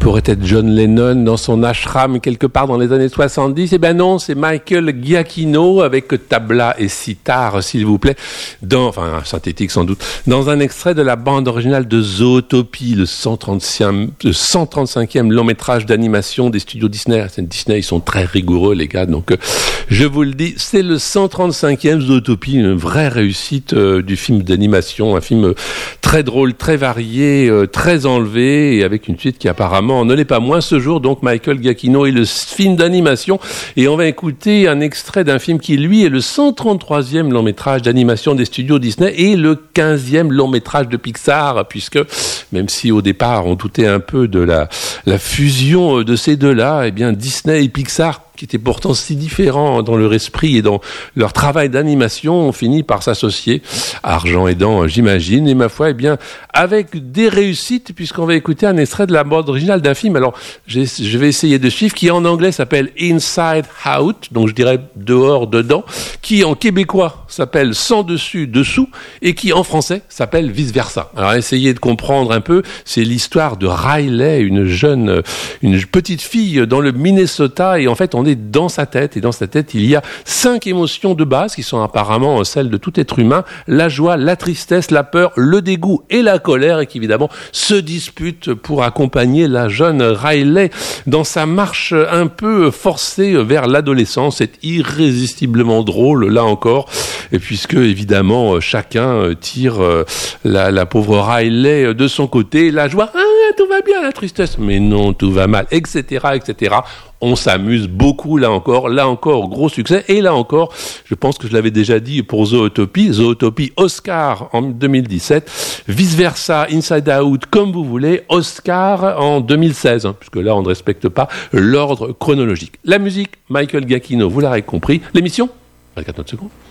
pourrait être John Lennon dans son ashram quelque part dans les années 70. Eh ben non, c'est Michael Giacchino avec tabla et sitar, s'il vous plaît, enfin synthétique sans doute, dans un extrait de la bande originale de Zootopie, le 135e long métrage d'animation des studios Disney. Disney, ils sont très rigoureux, les gars, donc je vous le dis, c'est le 135e Zootopie, une vraie réussite du film d'animation, un film très drôle, très varié, très enlevé, et avec une suite qui apparemment ne l'est pas moins ce jour. Donc Michael Giacchino et le film d'animation, et on va écouter un extrait d'un film qui lui est le 133e long métrage d'animation des studios Disney et le 15e long métrage de Pixar, puisque même si au départ on doutait un peu de la fusion de ces deux-là, eh bien Disney et Pixar, qui étaient pourtant si différents dans leur esprit et dans leur travail d'animation, ont fini par s'associer, argent aidant, j'imagine, et ma foi, eh bien, avec des réussites, puisqu'on va écouter un extrait de la bande originale d'un film, alors je vais essayer de suivre, qui en anglais s'appelle Inside Out, donc je dirais dehors, dedans, qui en québécois s'appelle Sans dessus, dessous, et qui en français s'appelle Vice Versa. Alors essayez de comprendre un peu, c'est l'histoire de Riley, une petite fille dans le Minnesota, et en fait on est dans sa tête, et dans sa tête il y a 5 émotions de base qui sont apparemment celles de tout être humain: la joie, la tristesse, la peur, le dégoût et la colère, et qui évidemment se disputent pour accompagner la jeune Riley dans sa marche un peu forcée vers l'adolescence. C'est irrésistiblement drôle là encore, et puisque évidemment chacun tire la pauvre Riley de son côté, la joie, tout va bien, la tristesse, mais non, tout va mal, etc., etc. On s'amuse beaucoup là encore, gros succès, et là encore, je pense que je l'avais déjà dit pour Zootopie, Oscar en 2017, Vice Versa, Inside Out, comme vous voulez, Oscar en 2016, puisque là on ne respecte pas l'ordre chronologique. La musique, Michael Giacchino, vous l'aurez compris, l'émission, 24 secondes.